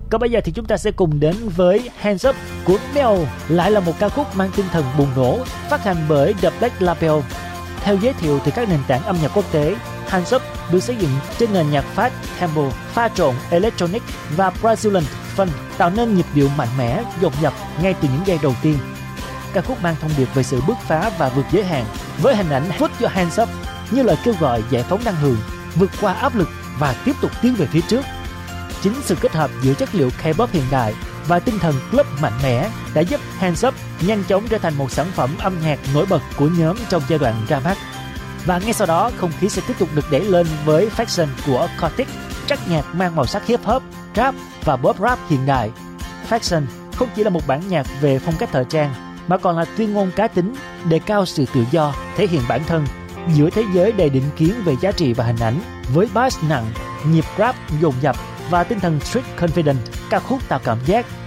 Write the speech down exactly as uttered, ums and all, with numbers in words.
Còn bây giờ thì chúng ta sẽ cùng đến với Hands Up của Mel, lại là một ca khúc mang tinh thần bùng nổ, phát hành bởi The Black Label. Theo giới thiệu từ các nền tảng âm nhạc quốc tế, Hands Up được xây dựng trên nền nhạc fast tempo, pha trộn electronic và Brazilian funk, tạo nên nhịp điệu mạnh mẽ, dồn dập ngay từ những giây đầu tiên. Ca khúc mang thông điệp về sự bứt phá và vượt giới hạn, với hình ảnh Put Your Hands Up như lời kêu gọi giải phóng năng lượng, vượt qua áp lực và tiếp tục tiến về phía trước. Chính sự kết hợp giữa chất liệu K-pop hiện đại và tinh thần club mạnh mẽ đã giúp Hands Up nhanh chóng trở thành một sản phẩm âm nhạc nổi bật của nhóm trong giai đoạn ra mắt. Và ngay sau đó, không khí sẽ tiếp tục được đẩy lên với Faction của Cortez, trắc nhạc mang màu sắc hip hop, rap và pop rap hiện đại. Faction không chỉ là một bản nhạc về phong cách thời trang, mà còn là tuyên ngôn cá tính, đề cao sự tự do, thể hiện bản thân giữa thế giới đầy định kiến về giá trị và hình ảnh. Với bass nặng, nhịp rap dồn dập và tinh thần street confident, ca khúc tạo cảm giác